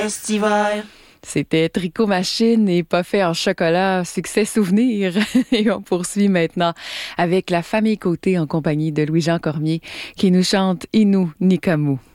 Festival. C'était Tricot Machine et Pas fait en chocolat, succès souvenir. Et on poursuit maintenant avec la famille Côté en compagnie de Louis-Jean Cormier qui nous chante Inou Nikamu.